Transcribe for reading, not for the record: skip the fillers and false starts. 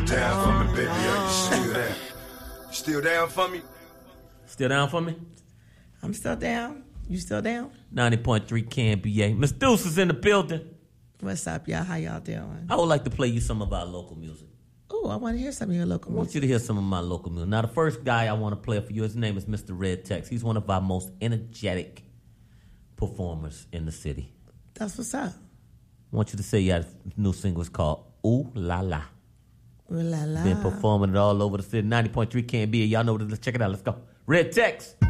down for me, baby? Are you still down? Still down for me? Still down for me? I'm still down. You still down? 90.3 KNBA. Miss Deuce is in the building. What's up, y'all? How y'all doing? I would like to play you some of our local music. Oh, I want to hear some of your local I want music. you to hear some of my local music. Now, the first guy I want to play for you, his name is Mr. Red Tex. He's one of our most energetic performers in the city. That's what's up. I want you to say your new single is called Ooh La La. Ooh la la. Been performing it all over the city. 90.3 KNBA. Y'all know this. Let's check it out. Let's go. Red Tex.